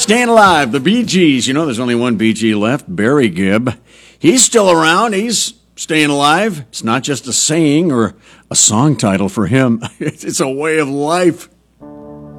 Staying alive, the Bee Gees. You know there's only one Bee Gee left, Barry Gibb. He's still around. He's staying alive. It's not just a saying or a song title for him. It's a way of life.